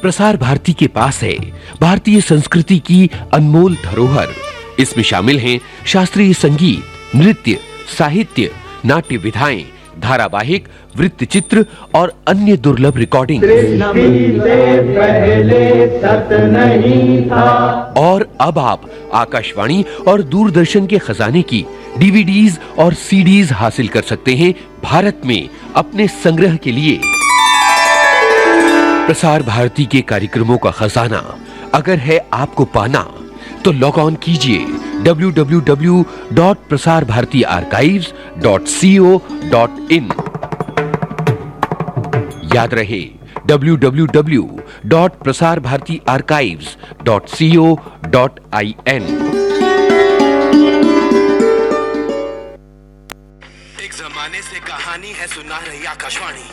प्रसार भारती के पास है भारतीय संस्कृति की अनमोल धरोहर। इसमें शामिल हैं शास्त्रीय संगीत, नृत्य, साहित्य, नाट्य विधाएं, धारावाहिक, वृत्तचित्र और अन्य दुर्लभ रिकॉर्डिंग। और अब आप आकाशवाणी और दूरदर्शन के खजाने की डीवीडीज और सीडीज हासिल कर सकते हैं भारत में अपने संग्रह के लिए। प्रसार भारती के कार्यक्रमों का खजाना अगर है आपको पाना, तो लॉग ऑन कीजिए www.prasarbhartiarchives.co.in। याद रहे www.prasarbhartiarchives.co.in। एक जमाने से कहानी है सुना रही आकाशवाणी,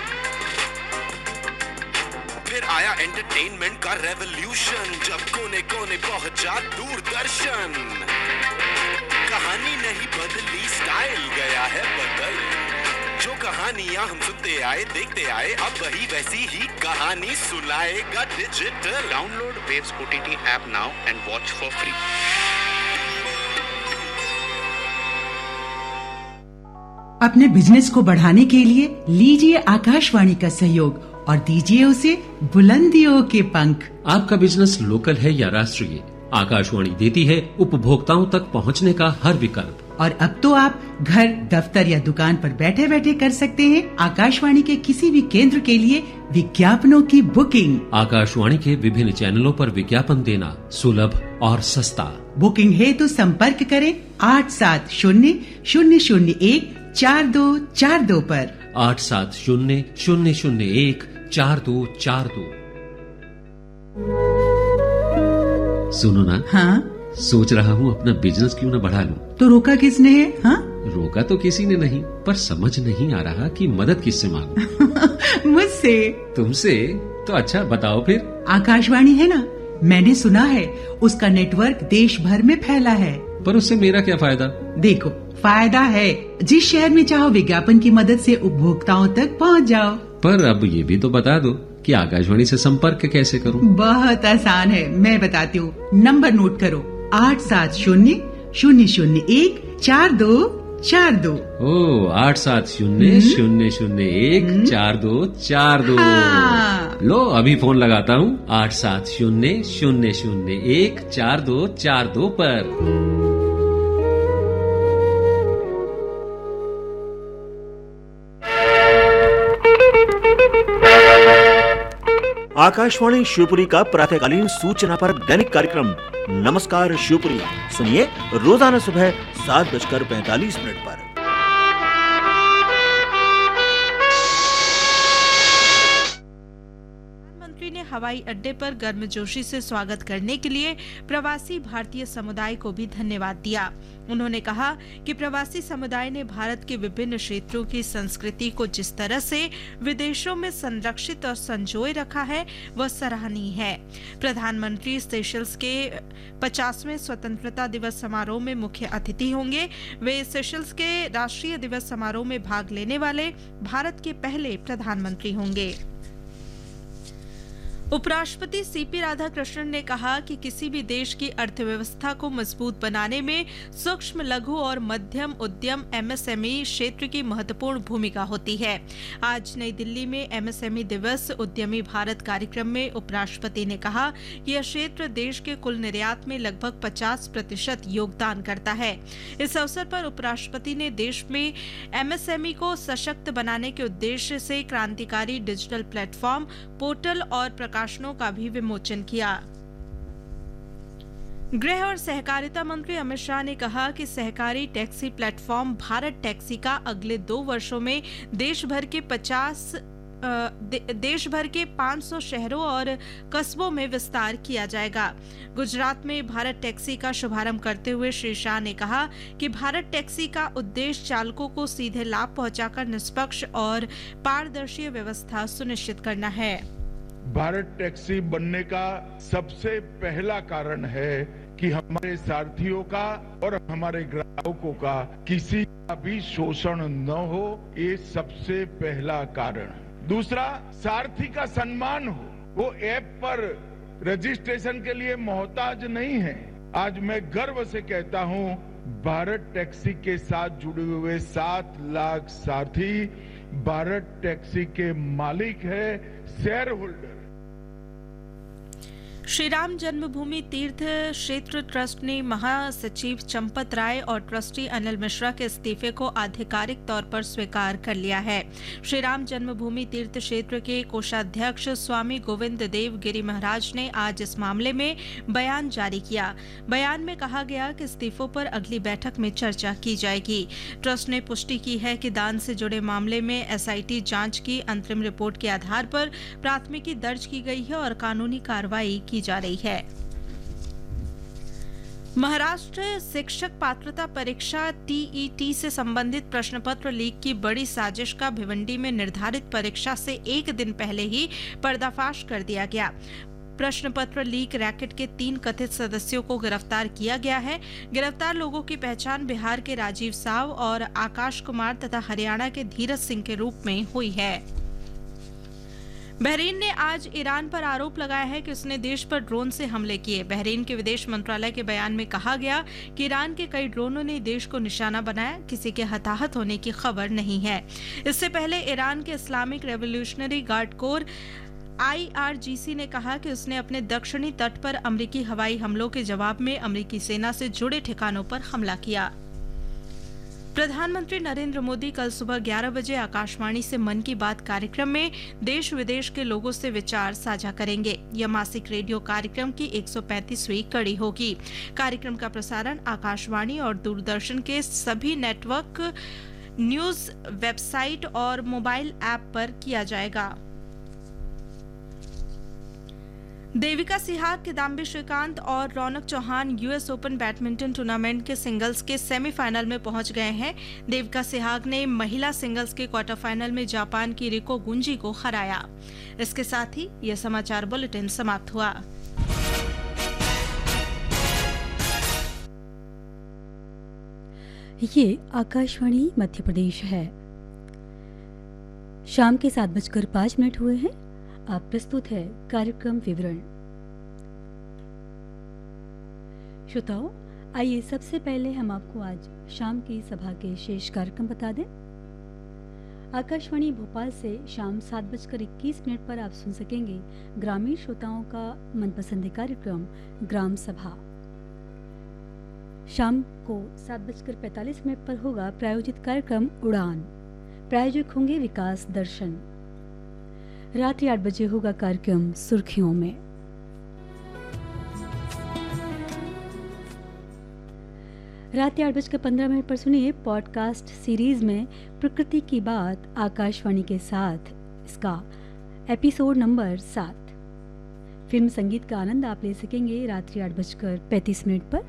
फिर आया एंटरटेनमेंट का रेवोल्यूशन, जब कोने कोने पहुंचा दूरदर्शन। कहानी नहीं बदली, स्टाइल गया है बदल। जो कहानियां हम सुनते आए, देखते आए, अब वही वैसी ही कहानी सुनाएगा digital. Download waves OTT app now and watch for free. अपने बिजनेस को बढ़ाने के लिए लीजिए आकाशवाणी का सहयोग और दीजिए उसे बुलंदियों के पंख। आपका बिजनेस लोकल है या राष्ट्रीय, आकाशवाणी देती है उपभोक्ताओं तक पहुंचने का हर विकल्प। और अब तो आप घर, दफ्तर या दुकान पर बैठे बैठे कर सकते हैं आकाशवाणी के किसी भी केंद्र के लिए विज्ञापनों की बुकिंग। आकाशवाणी के विभिन्न चैनलों पर विज्ञापन देना सुलभ और सस्ता। बुकिंग है तो संपर्क करें 8700014242 पर। 8700014242। सुनो ना, हाँ सोच रहा हूँ अपना बिजनेस क्यों न बढ़ा लूं। तो रोका किसने है? हाँ रोका तो किसी ने नहीं, पर समझ नहीं आ रहा कि मदद किससे मांगूं। मुझसे। तुमसे? तो अच्छा बताओ फिर। आकाशवाणी है ना, मैंने सुना है उसका नेटवर्क देश भर में फैला है। पर उससे मेरा क्या फायदा? देखो, फायदा है, जिस शहर में चाहो विज्ञापन की मदद से उपभोक्ताओं तक पहुंच जाओ। पर अब ये भी तो बता दो कि आकाशवाणी से संपर्क कैसे करूं? बहुत आसान है, मैं बताती हूँ। नंबर नोट करो, 8700014242। ओ 8700014242। हाँ। लो अभी फोन लगाता हूँ 8700014242 पर। आकाशवाणी शिवपुरी का प्रातःकालीन सूचना पर दैनिक कार्यक्रम नमस्कार शिवपुरी सुनिए रोजाना सुबह 7:45 पर। प्रधानमंत्री ने हवाई अड्डे पर गर्मजोशी से स्वागत करने के लिए प्रवासी भारतीय समुदाय को भी धन्यवाद दिया। उन्होंने कहा कि प्रवासी समुदाय ने भारत के विभिन्न क्षेत्रों की संस्कृति को जिस तरह से विदेशों में संरक्षित और संजोए रखा है, वह सराहनीय है। प्रधानमंत्री सेशल्स के 50वें स्वतंत्रता दिवस समारोह में मुख्य अतिथि होंगे। वे सेशल्स के राष्ट्रीय दिवस समारोह में भाग लेने वाले भारत के पहले प्रधानमंत्री होंगे। उपराष्ट्रपति सीपी राधाकृष्णन ने कहा कि किसी भी देश की अर्थव्यवस्था को मजबूत बनाने में सूक्ष्म, लघु और मध्यम उद्यम MSME क्षेत्र की महत्वपूर्ण भूमिका होती है। आज नई दिल्ली में MSME दिवस उद्यमी भारत कार्यक्रम में उपराष्ट्रपति ने कहा कि यह क्षेत्र देश के कुल निर्यात में लगभग 50% योगदान करता है। इस अवसर पर उपराष्ट्रपति ने देश में MSME को सशक्त बनाने के उद्देश्य से क्रांतिकारी डिजिटल प्लेटफॉर्म, पोर्टल और प्रकाशनों का भी विमोचन किया। गृह और सहकारिता मंत्री अमित शाह ने कहा कि सहकारी टैक्सी प्लेटफॉर्म भारत टैक्सी का अगले 2 वर्षों में देश भर के 500 शहरों और कस्बों में विस्तार किया जाएगा। गुजरात में भारत टैक्सी का शुभारंभ करते हुए श्री शाह ने कहा कि भारत टैक्सी का उद्देश्य चालकों को सीधे लाभ पहुंचाकर निष्पक्ष और पारदर्शी व्यवस्था सुनिश्चित करना है। भारत टैक्सी बनने का सबसे पहला कारण है कि हमारे सारथियों का और हमारे ग्राहकों का किसी का भी शोषण न हो, ये सबसे पहला कारण। दूसरा, सारथी का सम्मान हो, वो ऐप पर रजिस्ट्रेशन के लिए मोहताज नहीं है। आज मैं गर्व से कहता हूं, भारत टैक्सी के साथ जुड़े हुए 7 लाख साथी भारत टैक्सी के मालिक है, शेयर होल्डर। श्री राम जन्मभूमि तीर्थ क्षेत्र ट्रस्ट ने महासचिव चंपत राय और ट्रस्टी अनिल मिश्रा के इस्तीफे को आधिकारिक तौर पर स्वीकार कर लिया है। श्री राम जन्मभूमि तीर्थ क्षेत्र के कोषाध्यक्ष स्वामी गोविंद देव गिरी महाराज ने आज इस मामले में बयान जारी किया। बयान में कहा गया कि इस्तीफों पर अगली बैठक में चर्चा की जाएगी। ट्रस्ट ने पुष्टि की है कि दान से जुड़े मामले में एसआईटी जांच की अंतरिम रिपोर्ट के आधार पर प्राथमिकी दर्ज की गई है और कानूनी कार्रवाई की जा रही है। महाराष्ट्र शिक्षक पात्रता परीक्षा टीईटी से संबंधित प्रश्न पत्र लीक की बड़ी साजिश का भिवंडी में निर्धारित परीक्षा से एक दिन पहले ही पर्दाफाश कर दिया गया। प्रश्न पत्र लीक रैकेट के 3 कथित सदस्यों को गिरफ्तार किया गया है। गिरफ्तार लोगों की पहचान बिहार के राजीव साव और आकाश कुमार तथा हरियाणा के धीरज सिंह के रूप में हुई है। बहरीन ने आज ईरान पर आरोप लगाया है कि उसने देश पर ड्रोन से हमले किए। बहरीन के विदेश मंत्रालय के बयान में कहा गया कि ईरान के कई ड्रोनों ने देश को निशाना बनाया, किसी के हताहत होने की खबर नहीं है। इससे पहले ईरान के Islamic revolutionary guard core IRGC ने कहा कि उसने अपने दक्षिणी तट पर अमेरिकी हवाई हमलों के जवाब में अमेरिकी सेना से जुड़े ठिकानों पर हमला किया। प्रधानमंत्री नरेंद्र मोदी कल सुबह 11 बजे आकाशवाणी से मन की बात कार्यक्रम में देश विदेश के लोगों से विचार साझा करेंगे। यह मासिक रेडियो कार्यक्रम की 135वीं कड़ी होगी। कार्यक्रम का प्रसारण आकाशवाणी और दूरदर्शन के सभी नेटवर्क, न्यूज वेबसाइट और मोबाइल ऐप पर किया जाएगा। देविका सिहाग, किदाम्बी श्रीकांत और रौनक Chauhan US open badminton tournament के सिंगल्स के सेमीफाइनल में पहुंच गए हैं। देविका सिहाग ने महिला सिंगल्स के क्वार्टर फाइनल में जापान की रिको गुंजी को हराया। इसके साथ ही यह समाचार बुलेटिन समाप्त हुआ। ये आकाशवाणी मध्य प्रदेश है। शाम के 7:05 हुए हैं। आप प्रस्तुत है कार्यक्रम विवरण। श्रोताओं, आइए सबसे पहले हम आपको आज शाम की सभा के शेष कार्यक्रम बता दें। आकाशवाणी भोपाल से शाम 7:21 पर आप सुन सकेंगे ग्रामीण श्रोताओं का मनपसंद कार्यक्रम ग्राम सभा। शाम को 7:45 पर होगा प्रायोजित कार्यक्रम उड़ान। प्रायोजक होंगे विकास दर्शन। रात्रि 8 बजे होगा कार्यक्रम सुर्खियों में। रात्रि 8:15 पर सुनिए पॉडकास्ट सीरीज में प्रकृति की बात आकाशवाणी के साथ, इसका एपिसोड नंबर 7। फिल्म संगीत का आनंद आप ले सकेंगे रात्रि 8:35 पर।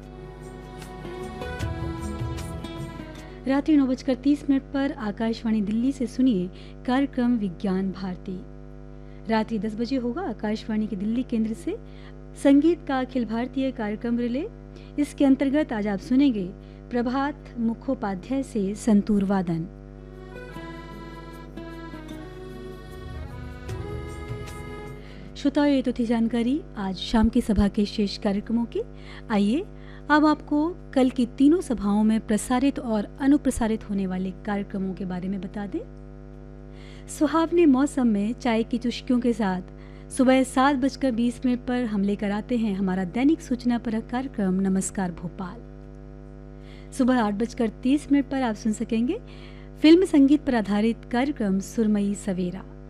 रात्रि 9:30 पर आकाशवाणी दिल्ली से सुनिए कार्यक्रम विज्ञान भारती। रात्रि 10 बजे होगा आकाशवाणी के दिल्ली केंद्र से संगीत का अखिल भारतीय कार्यक्रम रिले। इसके अंतर्गत आज आप सुनेंगे प्रभात मुखोपाध्याय से संतूर वादन। श्रोताओं, ये तो थी जानकारी आज शाम की सभा के शेष कार्यक्रमों की। आइए अब आपको कल की तीनों सभाओं में प्रसारित और अनुप्रसारित होने वाले कार्यक्रमों के बारे में बता दें। सुहावने मौसम में चाय की चुस्कियों के साथ सुबह 7:20 पर हम लेकर आते हैं हमारा दैनिक सूचना परक कार्यक्रम नमस्कार भोपाल। सुबह 8:30 पर आप सुन सकेंगे फिल्म संगीत पर आधारित कार्यक्रम सुरमई सवेरा।